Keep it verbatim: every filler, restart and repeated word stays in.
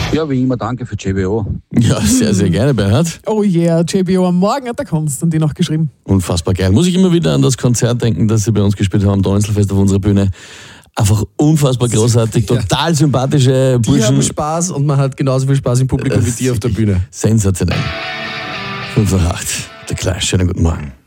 Ja, wie immer, danke für J B O. Ja, sehr, sehr gerne, Bernhard. Oh yeah, J B O am Morgen hat der Konstantin noch geschrieben. Unfassbar geil. Muss ich immer wieder an das Konzert denken, das sie bei uns gespielt haben, am Donnerstagfest auf unserer Bühne. Einfach unfassbar großartig, Ja. total sympathische Die haben Burschen. Spaß und man hat genauso viel Spaß im Publikum wie die auf der Bühne. Sensationell. fünf nach acht, der Clash, schönen guten Morgen.